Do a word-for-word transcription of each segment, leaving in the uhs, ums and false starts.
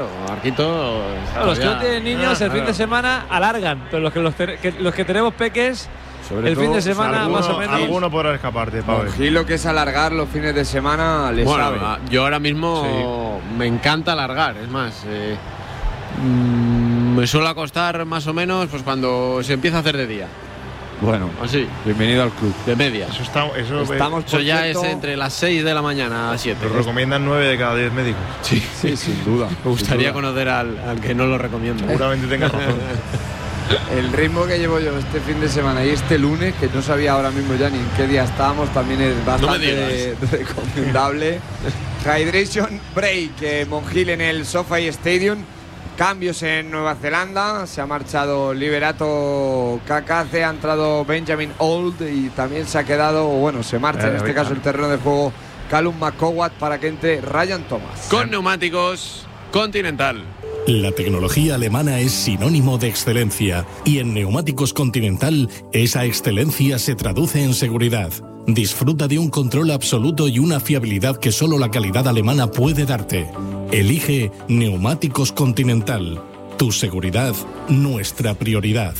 Marquito, claro, los que no tienen niños ah, el fin claro. de semana alargan, pero los que, los, te, que, los que tenemos peques Sobre el todo, fin de semana alguno, más o menos. Alguno podrá escaparte, Pablo. Gilo, que es alargar los fines de semana, le bueno, sabe. yo ahora mismo sí. me encanta alargar, es más, eh, mmm, me suele acostar más o menos pues cuando se empieza a hacer de día. Bueno, así. Bienvenido al club. De media. Eso, está, eso, Estamos, eso ya cierto, es entre las seis de la mañana a siete. Lo recomiendan nueve de cada diez médicos. Sí, sí, sin duda. Me gustaría duda. conocer al, al que no lo recomienda. Seguramente tengas razón. El ritmo que llevo yo este fin de semana y este lunes, que no sabía ahora mismo ya ni en qué día estábamos, también es bastante no recomendable. Hydration Break, eh, Monjil en el SoFi Stadium. Cambios en Nueva Zelanda, se ha marchado Liberato Kakaze, ha entrado Benjamin Old y también se ha quedado, o bueno, se marcha eh, en este caso el terreno de juego Callum McCowat para que entre Ryan Thomas. Con neumáticos Continental. La tecnología alemana es sinónimo de excelencia y en Neumáticos Continental esa excelencia se traduce en seguridad. Disfruta de un control absoluto y una fiabilidad que solo la calidad alemana puede darte. Elige Neumáticos Continental. Tu seguridad, nuestra prioridad.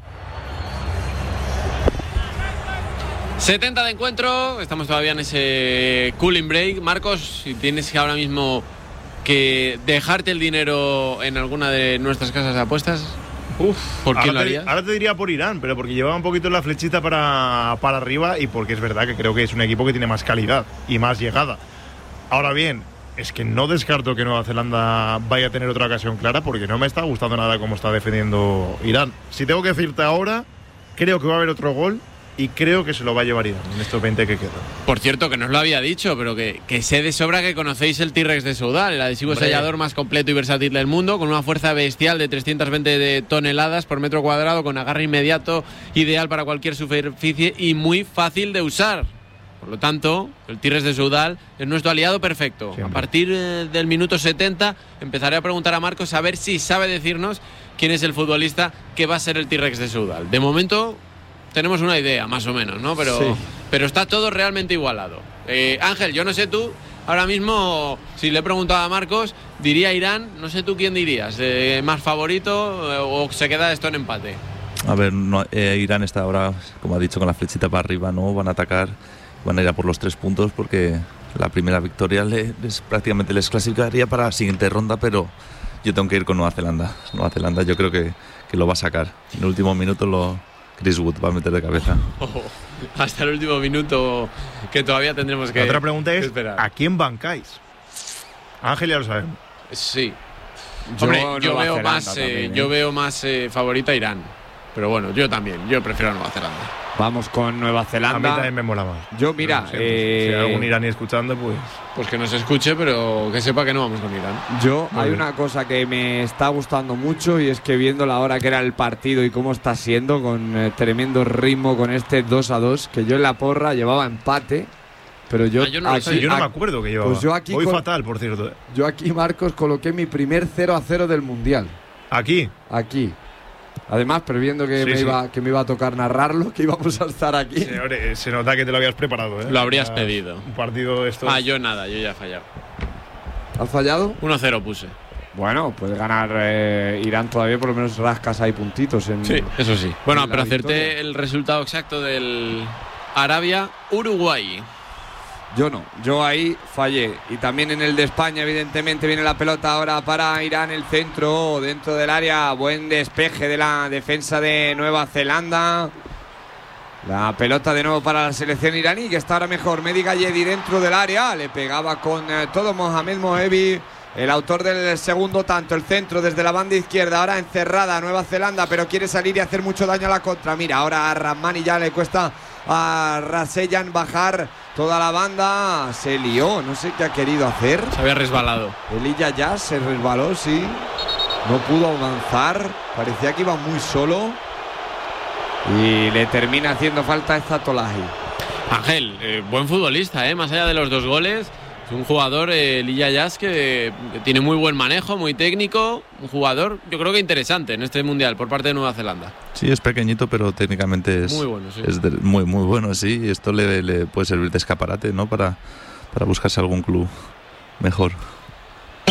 setenta de encuentro, estamos todavía en ese cooling break. Marcos, si tienes que ahora mismo que dejarte el dinero en alguna de nuestras casas de apuestas, Uf, ¿por quién lo te, harías? Ahora te diría por Irán, pero porque llevaba un poquito la flechita para, para arriba y porque es verdad que creo que es un equipo que tiene más calidad y más llegada. Ahora bien, es que no descarto que Nueva Zelanda vaya a tener otra ocasión clara porque no me está gustando nada cómo está defendiendo Irán. Si tengo que decirte ahora, creo que va a haber otro gol y creo que se lo va a llevar Irán en estos veinte que quedan. Por cierto, que no os lo había dicho, pero que, que sé de sobra que conocéis el T-Rex de Soudal, el adhesivo Hombre. sellador más completo y versátil del mundo, con una fuerza bestial de trescientas veinte de toneladas por metro cuadrado, con agarre inmediato, ideal para cualquier superficie y muy fácil de usar. Por lo tanto, el T-Rex de Soudal es nuestro aliado perfecto. Siempre. A partir eh, del minuto setenta empezaré a preguntar a Marcos a ver si sabe decirnos quién es el futbolista que va a ser el T-Rex de Soudal. De momento tenemos una idea, más o menos, ¿no? Pero, sí. pero está todo realmente igualado. Eh, Ángel, yo no sé tú, ahora mismo, si le he preguntado a Marcos, diría Irán, no sé tú quién dirías, eh, ¿más favorito eh, o se queda esto en empate? A ver, no, eh, Irán está ahora, como ha dicho, con la flechita para arriba, ¿no? Van a atacar, van a ir a por los tres puntos porque la primera victoria les, les, prácticamente les clasificaría para la siguiente ronda, pero yo tengo que ir con Nueva Zelanda. Nueva Zelanda yo creo que, que lo va a sacar. En el último minuto lo... Chris Wood va a meter de cabeza. Oh, hasta el último minuto que todavía tendremos que La otra pregunta es, esperar. ¿a quién bancáis? Ángel ya lo sabemos. Sí. Yo, Hombre, yo Nueva veo Zelanda más, eh, también, ¿eh? yo veo más eh, favorita a Irán. Pero bueno, yo también, yo prefiero a Nueva Zelanda. Vamos con Nueva A mí Zelanda. también me mola más. Yo, mira, No sé, eh, si hay algún iraní escuchando, pues... Pues que nos escuche, pero que sepa que no vamos con Irán. Yo, Muy hay bien. una cosa que me está gustando mucho y es que viendo la hora que era el partido y cómo está siendo, con eh, tremendo ritmo, con este dos a dos, que yo en la porra llevaba empate, pero yo, Ah, yo no lo aquí, sé, yo no me ac- acuerdo que llevaba. Pues yo aquí Voy con- fatal, por cierto. yo aquí, Marcos, coloqué mi primer cero a cero del Mundial. Aquí. Aquí. Además, previendo que, Sí, me sí. Iba, que me iba a tocar narrarlo, que íbamos a estar aquí. Señor, eh, se nota que te lo habías preparado, ¿eh? Lo habrías Ya, pedido. Un partido de estos... Ah, yo nada, yo ya he fallado. ¿Has fallado? uno cero puse. Bueno, puede ganar eh, Irán todavía, por lo menos rascas ahí puntitos. En, Eso sí. Bueno, en la pero acerté victoria. el resultado exacto del Arabia-Uruguay. Yo no, yo ahí fallé. Y también en el de España, evidentemente, viene la pelota ahora para Irán, el centro, dentro del área. Buen despeje de la defensa de Nueva Zelanda. La pelota de nuevo para la selección iraní, que está ahora mejor. Mehdi Galledi dentro del área. Le pegaba con eh, todo Mohamed Moebi, el autor del segundo tanto. El centro desde la banda izquierda. Ahora encerrada Nueva Zelanda, pero quiere salir y hacer mucho daño a la contra. Mira, ahora a Rahmani ya le cuesta a Raseyan bajar toda la banda. Se lió, no sé qué ha querido hacer. Se había resbalado. Elilla ya se resbaló, sí. No pudo avanzar. Parecía que iba muy solo. Y le termina haciendo falta esta Tolaji. Ángel, eh, buen futbolista, ¿eh? Más allá de los dos goles. Es un jugador, eh, Lilla Yas, que, que tiene muy buen manejo, muy técnico. Un jugador, yo creo que interesante en este mundial por parte de Nueva Zelanda. Sí, es pequeñito, pero técnicamente es Muy bueno, sí. es de- muy, muy bueno, sí. Y esto le, le puede servir de escaparate, ¿no? Para, para buscarse algún club mejor.